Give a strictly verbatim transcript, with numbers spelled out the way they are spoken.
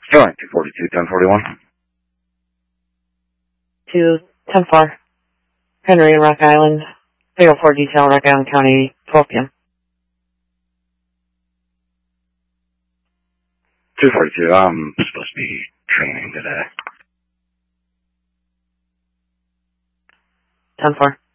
Sterling, two forty-two, ten forty-one. two ten four. Henry in Rock Island. three oh four detail, Rock Island County, twelve p m two forty-two, I'm supposed to be training today. ten four.